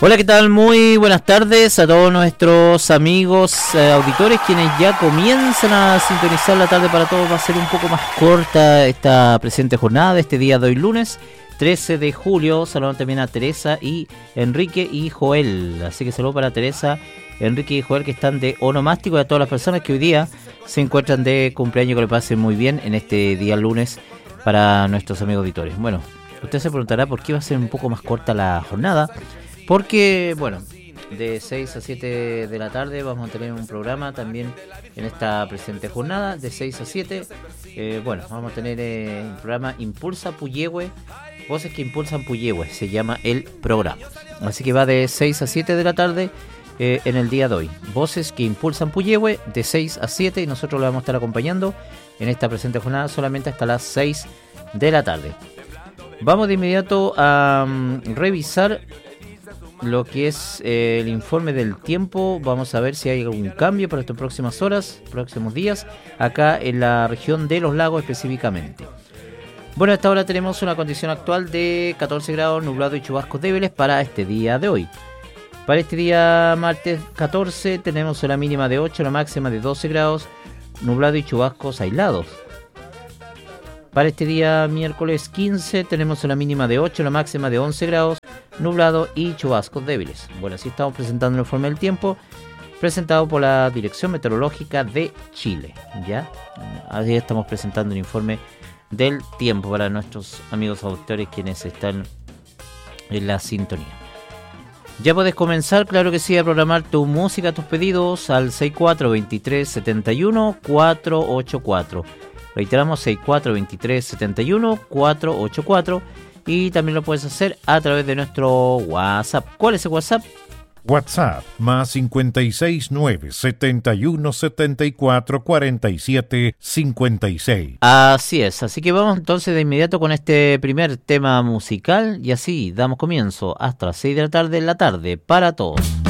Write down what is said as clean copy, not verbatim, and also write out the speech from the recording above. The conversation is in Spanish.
Hola, ¿qué tal? Muy buenas tardes a todos nuestros amigos auditores quienes ya comienzan a sintonizar la tarde para todos. Va a ser un poco más corta esta presente jornada, este día de hoy lunes 13 de julio. Saludos también a Teresa y Enrique y Joel. Así que saludos para Teresa, Enrique y Joel que están de onomástico, y a todas las personas que hoy día se encuentran de cumpleaños, que lo pasen muy bien en este día lunes para nuestros amigos auditores. Bueno, usted se preguntará por qué va a ser un poco más corta la jornada. Porque, bueno, de 6 a 7 de la tarde vamos a tener un programa también en esta presente jornada, de 6 a 7. Bueno, vamos a tener el programa Impulsa Puyehue, Voces que Impulsan Puyehue, se llama el programa. Así que va de 6 a 7 de la tarde en el día de hoy. Voces que Impulsan Puyehue, de 6 a 7, y nosotros lo vamos a estar acompañando en esta presente jornada solamente hasta las 6 de la tarde. Vamos de inmediato a revisar lo que es el informe del tiempo. Vamos a ver si hay algún cambio para estas próximas horas, próximos días, acá en la región de Los Lagos específicamente. Bueno, a esta hora tenemos una condición actual de 14 grados, nublado y chubascos débiles para este día de hoy. Para este día martes 14 tenemos una mínima de 8, la máxima de 12 grados, nublado y chubascos aislados. Para este día miércoles 15 tenemos una mínima de 8, la máxima de 11 grados, nublado y chubascos débiles. Bueno, así estamos presentando el informe del tiempo, presentado por la Dirección Meteorológica de Chile. ¿Ya? Así estamos presentando el informe del tiempo para nuestros amigos auditores quienes están en la sintonía. Ya puedes comenzar, claro que sí, a programar tu música, tus pedidos al 642371-484. Reiteramos, 642371-484, y también lo puedes hacer a través de nuestro WhatsApp. ¿Cuál es el WhatsApp? WhatsApp más 569-7174-4756. Así es, así que vamos entonces de inmediato con este primer tema musical y así damos comienzo hasta las 6 de la tarde para todos.